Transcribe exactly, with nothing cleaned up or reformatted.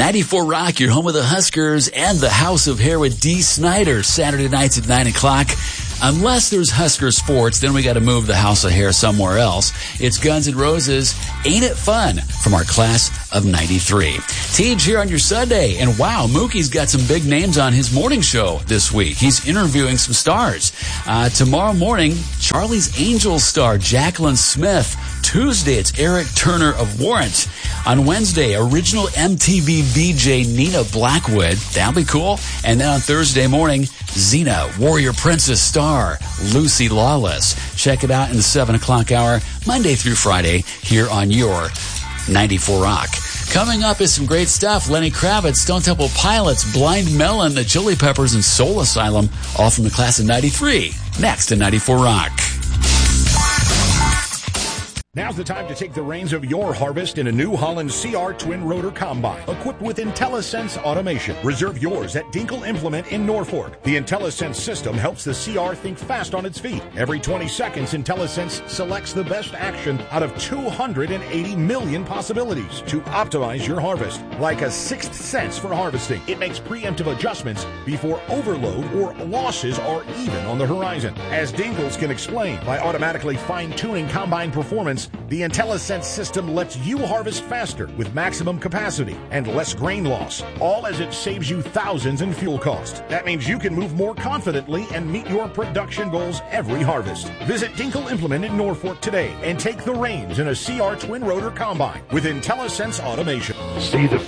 ninety-four Rock, your home of the Huskers and the House of Hair with Dee Snider, Saturday nights at nine o'clock. Unless there's Husker sports, then we got to move the House of Hair somewhere else. It's Guns N' Roses, Ain't It Fun, from our class of ninety-three. Tej here on your Sunday, and wow, Mookie's got some big names on his morning show this week. He's interviewing some stars. Uh, tomorrow morning, Charlie's Angels star Jacqueline Smith. Tuesday, it's Eric Turner of Warrant. On Wednesday, original M T V V J Nina Blackwood. That'll be cool. And then on Thursday morning, Xena, Warrior Princess star Lucy Lawless. Check it out in the seven o'clock hour, Monday through Friday, here on your ninety-four Rock. Coming up is some great stuff. Lenny Kravitz, Stone Temple Pilots, Blind Melon, the Chili Peppers, and Soul Asylum, all from the class of ninety-three. Next to ninety-four Rock. Now's the time to take the reins of your harvest in a New Holland C R Twin Rotor Combine, equipped with IntelliSense automation. Reserve yours at Dinkle Implement in Norfolk. The IntelliSense system helps the C R think fast on its feet. Every twenty seconds, IntelliSense selects the best action out of two hundred eighty million possibilities to optimize your harvest. Like a sixth sense for harvesting, it makes preemptive adjustments before overload or losses are even on the horizon. As Dinkles can explain, by automatically fine-tuning combine performance, the IntelliSense system lets you harvest faster with maximum capacity and less grain loss, all as it saves you thousands in fuel cost. That means you can move more confidently and meet your production goals every harvest. Visit Dinkle Implement in Norfolk today and take the reins in a C R Twin Rotor Combine with IntelliSense automation. See the